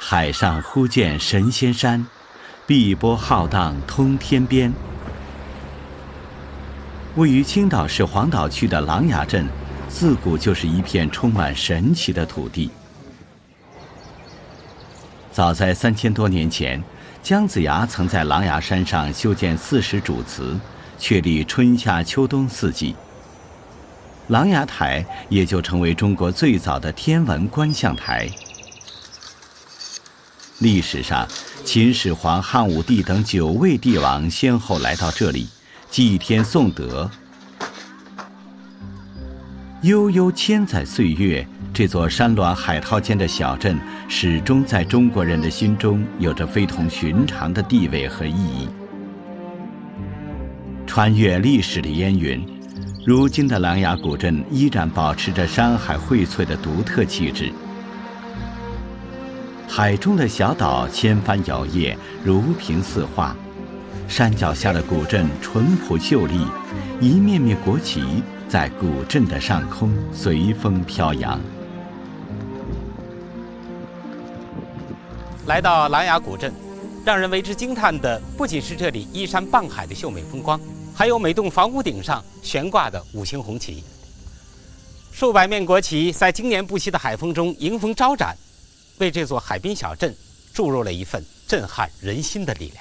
海上忽见神仙山，碧波浩荡通天边。位于青岛市黄岛区的琅琊镇，自古就是一片充满神奇的土地。早在3000多年前，姜子牙曾在琅琊山上修建40主祠，确立春夏秋冬4季。琅琊台也就成为中国最早的天文观象台。历史上，秦始皇、汉武帝等9位帝王先后来到这里祭天颂德。悠悠千载岁月，这座山峦海涛间的小镇，始终在中国人的心中有着非同寻常的地位和意义。穿越历史的烟云，如今的琅琊古镇依然保持着山海荟萃的独特气质。海中的小岛千帆摇曳，如萍似画；山脚下的古镇淳朴秀丽，一面面国旗在古镇的上空随风飘扬。 来到琅琊古镇，让人为之惊叹的不仅是这里依山傍海的秀美风光，还有每栋房屋顶上悬挂的5星红旗。数百面国旗在经年不息的海风中迎风招展，为这座海滨小镇注入了一份震撼人心的力量。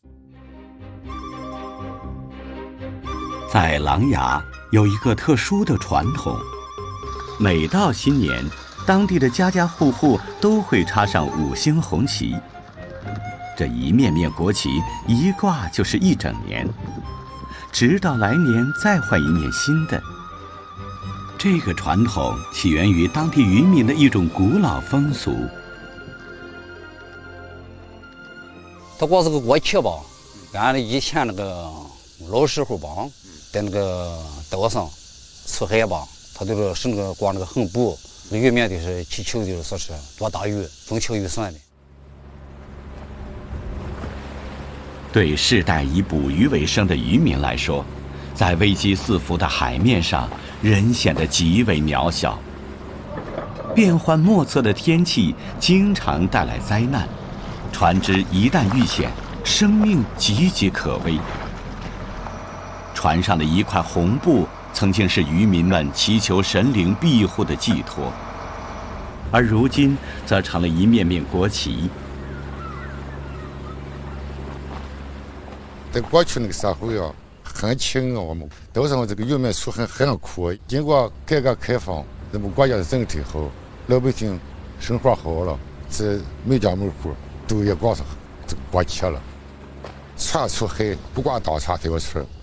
在琅琊有一个特殊的传统，每到新年，当地的家家户户都会插上5星红旗。这一面面国旗一挂就是1整年，直到来年再换一面新的。这个传统起源于当地渔民的一种古老风俗。 它光这个国旗吧，按以前那个老时候吧，在那个岛上出海吧，他都是那个挂那个横布，渔民就是祈求就是说是多大鱼，风调雨顺的。 对世代以捕鱼为生的渔民来说，在危机四伏的海面上，人显得极为渺小。变幻莫测的天气经常带来灾难，船只一旦遇险，生命岌岌可危。船上的一块红布曾经是渔民们祈求神灵庇护的寄托，而如今则成了一面面国旗。 在过去那个时候呀，很穷啊，我们岛上这个渔民处很苦。经过改革开放，咱们国家的政策后，老百姓生活好了，这每家每户都也挂上这个国旗了。船出海，不管大船小船，